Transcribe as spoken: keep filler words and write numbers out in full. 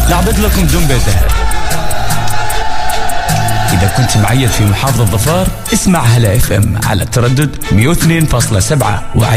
لعبت لكم دنبه ذهب. إذا كنت معيد في محافظة ظفار اسمع هلا اف ام على التردد مئة واثنين فاصلة سبعة.